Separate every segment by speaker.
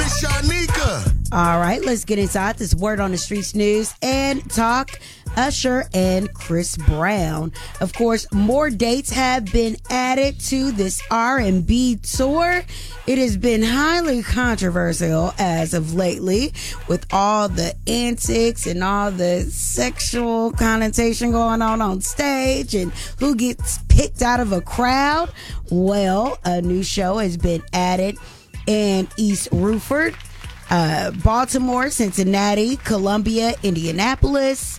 Speaker 1: Miss Shanika.
Speaker 2: All right, let's get inside this Word on the Streets news and talk Usher and Chris Brown. Of course, more dates have been added to this R&B tour. It has been highly controversial as of lately with all the antics and all the sexual connotation going on stage and who gets picked out of a crowd. Well, a new show has been added in East Rutherford, Baltimore, Cincinnati, Columbia, Indianapolis,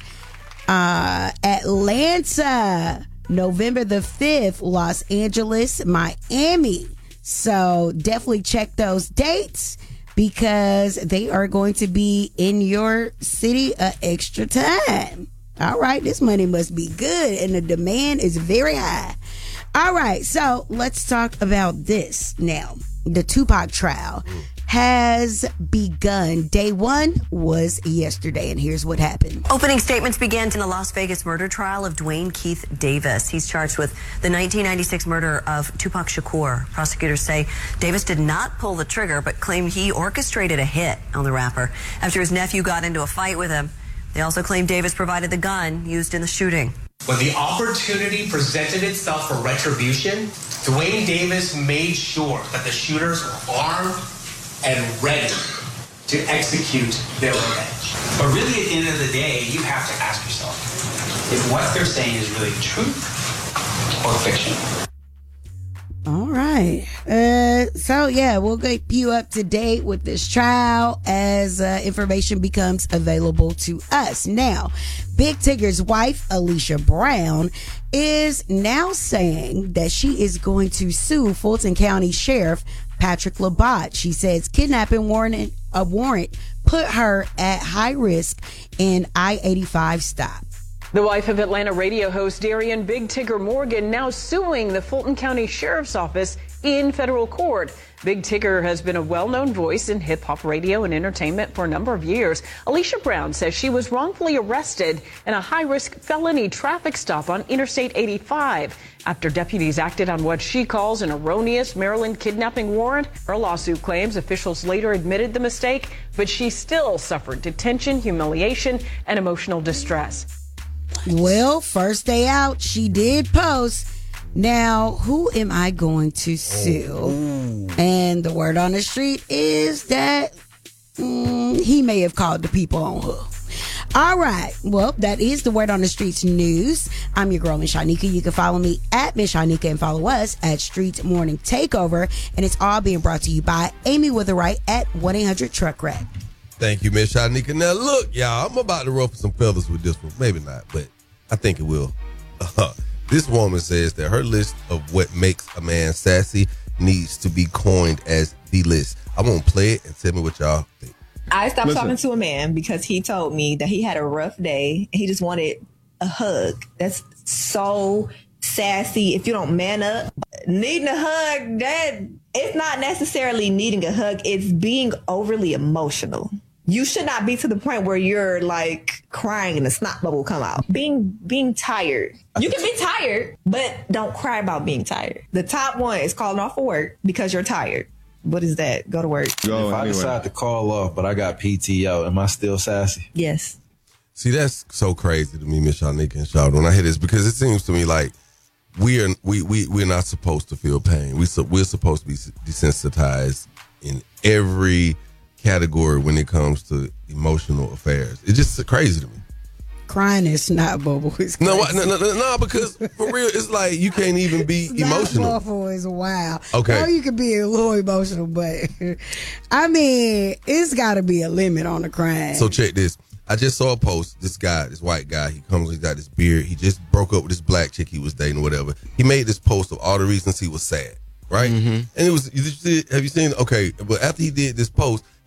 Speaker 2: Atlanta, November the 5th, Los Angeles, Miami. So definitely check those dates because they are going to be in your city an extra time. All right, this money must be good and the demand is very high. All right, so let's talk about this now. The Tupac trial has begun. Day one was yesterday, and here's what happened.
Speaker 3: Opening statements began in the Las Vegas murder trial of Dwayne Keith Davis. He's charged with the 1996 murder of Tupac Shakur. Prosecutors say Davis did not pull the trigger, but claim he orchestrated a hit on the rapper after his nephew got into a fight with him. They also claim Davis provided the gun used in the shooting.
Speaker 4: When the opportunity presented itself for retribution, Dwayne Davis made sure that the shooters were armed and ready to execute their revenge.
Speaker 5: But really, at the end of the day, you have to ask yourself if what they're saying is really truth or fiction.
Speaker 2: All right. So, yeah, we'll keep you up to date with this trial as information becomes available to us. Now, Big Tigger's wife, Alicia Brown, is now saying that she is going to sue Fulton County Sheriff Patrick Labatt. She says kidnapping warrant put her at high risk in I-85 stop.
Speaker 6: The wife of Atlanta radio host Darian Big Tigger Morgan now suing the Fulton County Sheriff's Office in federal court. Big Tigger has been a well-known voice in hip-hop radio and entertainment for a number of years. Alicia Brown says she was wrongfully arrested in a high-risk felony traffic stop on Interstate 85 after deputies acted on what she calls an erroneous Maryland kidnapping warrant. Her lawsuit claims officials later admitted the mistake, but she still suffered detention, humiliation, and emotional distress.
Speaker 2: Well, first day out, she did post. Now, who am I going to sue? And the word on the street is that he may have called the people on her. All right. Well, that is the word on the streets news. I'm your girl, Miss Shanika. You can follow me at Miss Shanika and follow us at Streets Morning Takeover. And it's all being brought to you by Amy Witherite at 1-800-TRUCK-RACK.
Speaker 1: Thank you, Miss Shanika. Now, look, y'all, I'm about to ruffle some feathers with this one. Maybe not, but I think it will. This woman says that her list of what makes a man sassy needs to be coined as the list. I'm going to play it and tell me what y'all think.
Speaker 7: I stopped talking to a man because he told me that he had a rough day. He just wanted a hug. That's so sassy. If you don't man up, needing a hug, that it's not necessarily needing a hug. It's being overly emotional. You should not be to the point where you're like crying and a snot bubble come out. Being tired. You can be tired, but don't cry about being tired. The top one is calling off for work because you're tired. What is that? Go to work.
Speaker 8: If I decide to call off, but I got PTO, am I still sassy?
Speaker 7: Yes.
Speaker 1: See, that's so crazy to me, Miss Shanika and Shaw, when I hear this, because it seems to me like we're not supposed to feel pain. We're supposed to be desensitized in every category when it comes to emotional affairs. It's just crazy to me.
Speaker 2: Crying is snot bubble. It's crazy.
Speaker 1: No, because for real, it's like you can't even be emotional.
Speaker 2: Snot bubble is wild.
Speaker 1: Okay.
Speaker 2: No, you can be a little emotional, but I mean, it's got to be a limit on the crying.
Speaker 1: So check this. I just saw a post. This white guy, he's got this beard. He just broke up with this black chick he was dating or whatever. He made this post of all the reasons he was sad, right? Mm-hmm. And it was, have you seen? Okay, but after he did this post,